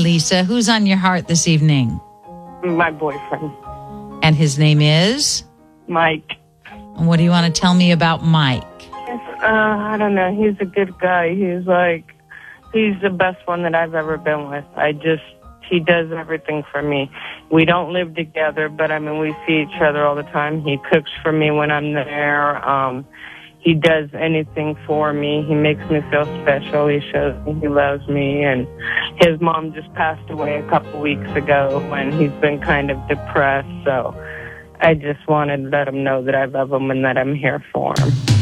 Lisa. Who's on your heart this evening? My boyfriend. And his name is? Mike. And what do you want to tell me about Mike? I don't know. He's a good guy. He's the best one that I've ever been with. He does everything for me. We don't live together, but we see each other all the time. He cooks for me when I'm there. He does anything for me. He makes me feel special. He shows me he loves me. And his mom just passed away a couple weeks ago, and he's been kind of depressed. So I just wanted to let him know that I love him and that I'm here for him.